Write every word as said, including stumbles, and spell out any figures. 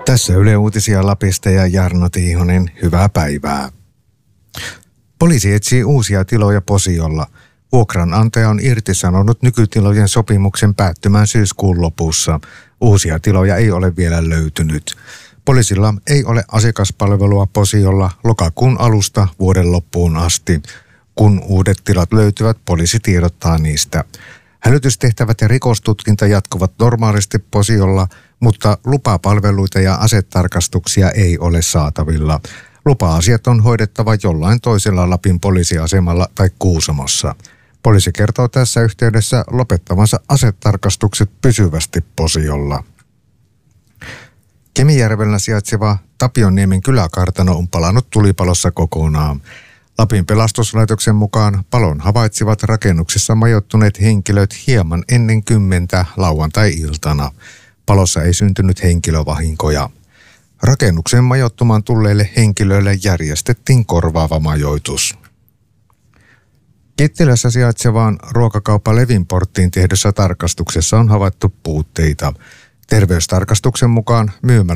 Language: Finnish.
Tässä Yle Uutisia Lapista ja Jarno Tiihonen, hyvää päivää. Poliisi etsii uusia tiloja Posiolla. Vuokranantaja on irtisanonut nykytilojen sopimuksen päättymään syyskuun lopussa. Uusia tiloja ei ole vielä löytynyt. Poliisilla ei ole asiakaspalvelua Posiolla lokakuun alusta vuoden loppuun asti. Kun uudet tilat löytyvät, poliisi tiedottaa niistä. Hälytystehtävät ja rikostutkinta jatkuvat normaalisti Posiolla, mutta lupapalveluita ja asetarkastuksia ei ole saatavilla. Lupa-asiat on hoidettava jollain toisella Lapin poliisiasemalla tai Kuusamossa. Poliisi kertoo tässä yhteydessä lopettavansa asetarkastukset pysyvästi Posiolla. Kemijärvellä sijaitseva Tapionniemen kyläkartano on palannut tulipalossa kokonaan. Lapin pelastuslaitoksen mukaan palon havaitsivat rakennuksessa majoittuneet henkilöt hieman ennen kymmentä lauantai-iltana. Palossa ei syntynyt henkilövahinkoja. Rakennukseen majoittumaan tulleille henkilöille järjestettiin korvaava majoitus. Kittilässä sijaitsevaan ruokakauppa Levinporttiin tehdyssä tarkastuksessa on havaittu puutteita. Terveystarkastuksen mukaan myymällä